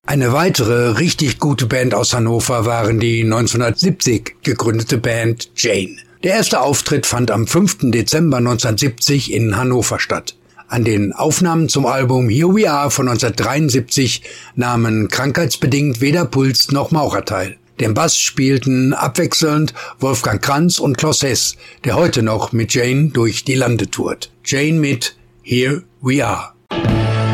Eine weitere richtig gute Band aus Hannover waren die 1970 gegründete Band Jane. Der erste Auftritt fand am 5. Dezember 1970 in Hannover statt. An den Aufnahmen zum Album Here We Are von 1973 nahmen krankheitsbedingt weder Puls noch Maurer teil. Den Bass spielten abwechselnd Wolfgang Kranz und Klaus Hess, der heute noch mit Jane durch die Lande tourt. Jane mit Here We Are.